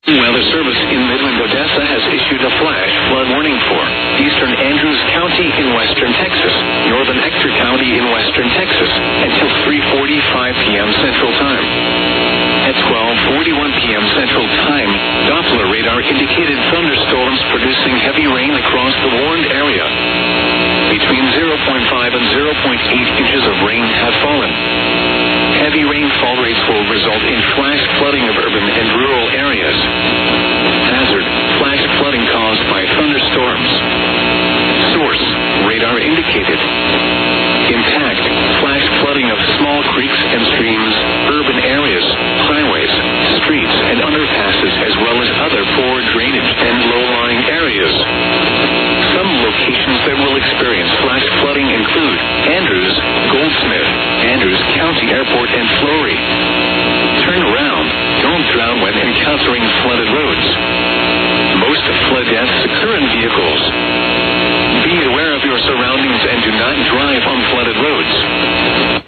Weather Service in Midland, Odessa has issued a flash flood warning for eastern Andrews County in western Texas, northern Ector County in western Texas, until 3:45 p.m. Central Time. At 12:41 p.m. Central Time, Doppler radar indicated thunderstorms producing heavy rain across the warned area. Between 0.5 and 0.8 inches of rain have fallen. Heavy rainfall rates will result in flash flooding of urban and rural areas. Hazard, flash flooding caused by thunderstorms. Source, radar indicated. Impact, flash flooding of small creeks and streams, urban areas, highways, streets, and underpasses, as well as other poor drainage and low-lying areas. Some locations that will experience flash flooding include Andrews, Goldsmith, Andrews County Airport, and Flory. Turn around. Don't drown when encountering flooded roads. Most flood deaths occur in vehicles. Be aware of your surroundings and do not drive on flooded roads.